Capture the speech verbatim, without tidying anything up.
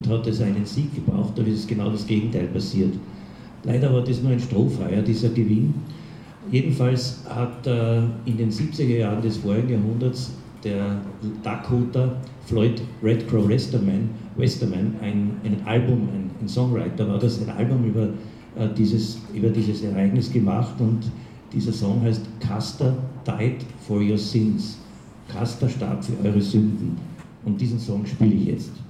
hat es einen Sieg gebraucht, dann ist es genau das Gegenteil passiert. Leider war das nur ein Strohfeuer, dieser Gewinn. Jedenfalls hat äh, in den siebziger Jahren des vorigen Jahrhunderts der Dakota Floyd Red Crow Westerman, Westerman ein, ein Album, ein, ein Songwriter war das, ein Album über, äh, dieses, über dieses Ereignis gemacht, und dieser Song heißt Custer Died for Your Sins. Custer starb für eure Sünden. Und diesen Song spiele ich jetzt.